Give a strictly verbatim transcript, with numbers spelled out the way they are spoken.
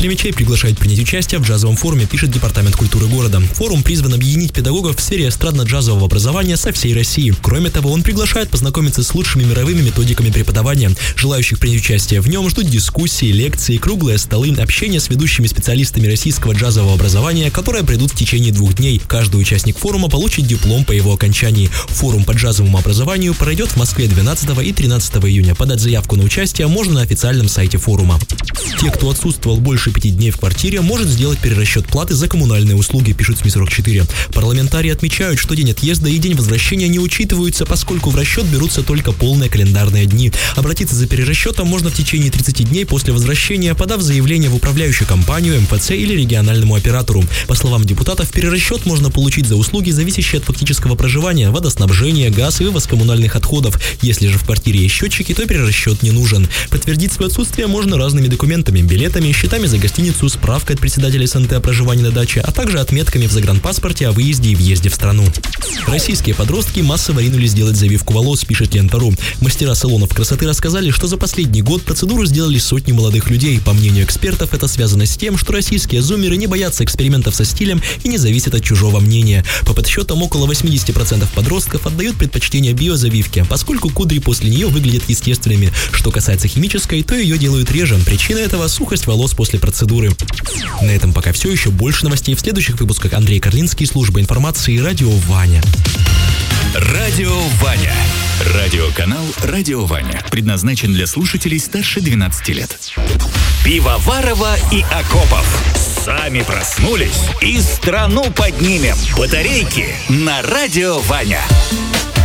Мечей приглашает принять участие в джазовом форуме, пишет Департамент культуры города. Форум призван объединить педагогов в сфере эстрадно-джазового образования со всей России. Кроме того, он приглашает познакомиться с лучшими мировыми методиками преподавания. Желающих принять участие в нем ждут дискуссии, лекции, круглые столы, общение с ведущими специалистами российского джазового образования, которые пройдут в течение двух дней. Каждый участник форума получит диплом по его окончании. Форум по джазовому образованию пройдет в Москве двенадцатого и тринадцатого июня. Подать заявку на участие можно на официальном сайте форума. Те, кто отсутствовал больше пяти дней в квартире, может сделать перерасчет платы за коммунальные услуги, пишет СМИ сорок четыре. Парламентарии отмечают, что день отъезда и день возвращения не учитываются, поскольку в расчет берутся только полные календарные дни. Обратиться за перерасчетом можно в течение тридцати дней после возвращения, подав заявление в управляющую компанию, эм эф цэ или региональному оператору. По словам депутатов, перерасчет можно получить за услуги, зависящие от фактического проживания, водоснабжения, газ и вывоз коммунальных отходов. Если же в квартире есть счетчики, то перерасчет не нужен. Подтвердить свое отсутствие можно разными документами, билетами, счетами за гостиницу, справкой от председателя эс эн тэ о проживании на даче, а также отметками в загранпаспорте о выезде и въезде в страну. Российские подростки массово ринулись делать завивку волос, пишет Лента.ру. Мастера салонов красоты рассказали, что за последний год процедуру сделали сотни молодых людей. По мнению экспертов, это связано с тем, что российские зумеры не боятся экспериментов со стилем и не зависят от чужого мнения. По подсчетам, около восемьдесят процентов подростков отдают предпочтение биозавивке, поскольку кудри после нее выглядят естественными. Что касается химической, то ее делают реже. Причина этого – сухость волос после процедуры. На этом пока все. Еще больше новостей в следующих выпусках. Андрей Карлинский, служба информации, Радио Ваня. Радио Ваня. Радиоканал Радио Ваня. Предназначен для слушателей старше двенадцати лет. Пивоварова и Акопов. Сами проснулись и страну поднимем. Батарейки на Радио Ваня.